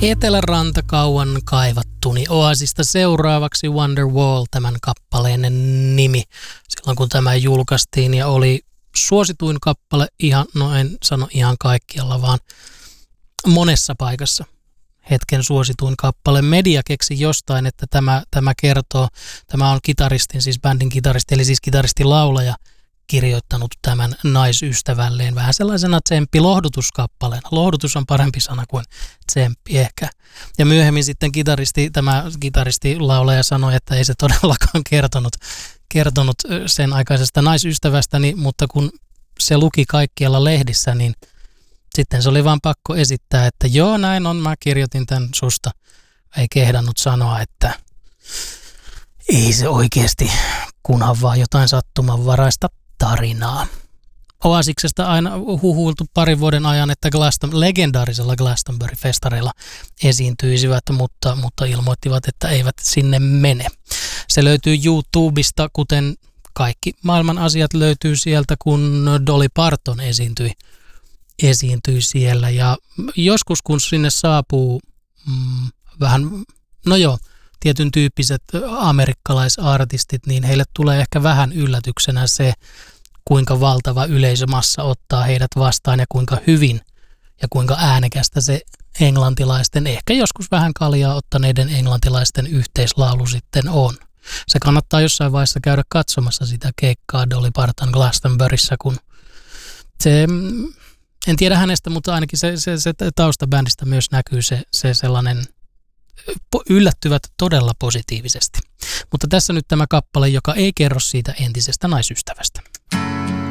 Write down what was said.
Eteläranta kauan kaivattuni. Oasista seuraavaksi Wonderwall, tämän kappaleen nimi. Silloin kun tämä julkaistiin ja oli suosituin kappale ihan, no en sano ihan kaikkialla, vaan monessa paikassa hetken suosituin kappale. Media keksi jostain, että tämä kertoo, tämä on kitaristin, siis bändin kitaristi, eli siis kitaristi-laulaja, kirjoittanut tämän naisystävälleen vähän sellaisena tsemppi-lohdutuskappaleena. Lohdutus on parempi sana kuin tsemppi ehkä. Ja myöhemmin sitten tämä kitaristi-laulaja sanoi, että ei se todellakaan kertonut sen aikaisesta naisystävästäni, mutta kun se luki kaikkialla lehdissä, niin sitten se oli vaan pakko esittää, että joo näin on, mä kirjoitin tämän susta. Ei kehdannut sanoa, että ei se oikeasti, kunhan vaan jotain sattumanvaraista tarinaa. Oasiksesta aina huhuiltu parin vuoden ajan, että legendaarisella Glastonbury-festareilla esiintyisivät, mutta ilmoittivat, että eivät sinne mene. Se löytyy YouTubesta, kuten kaikki maailman asiat löytyy sieltä, kun Dolly Parton esiintyi siellä. Ja joskus, kun sinne saapuu vähän, no joo, tietyn tyyppiset amerikkalaisartistit, niin heille tulee ehkä vähän yllätyksenä se, kuinka valtava yleisömassa ottaa heidät vastaan ja kuinka hyvin ja kuinka äänekästä se englantilaisten, ehkä joskus vähän kaljaa ottaneiden englantilaisten yhteislaulu sitten on. Se kannattaa jossain vaiheessa käydä katsomassa sitä keikkaa Dolly Parton Glastonburyssä, kun se, en tiedä hänestä, mutta ainakin se taustabändistä myös näkyy se sellainen, yllättyvät todella positiivisesti. Mutta tässä nyt tämä kappale, joka ei kerro siitä entisestä naisystävästä.